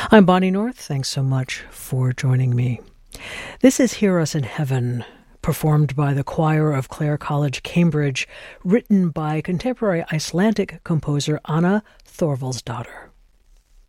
I'm Bonnie North. Thanks so much for joining me. This is Hear Us in Heaven, performed by the choir of Clare College, Cambridge, written by contemporary Icelandic composer Anna Thorvaldsdottir.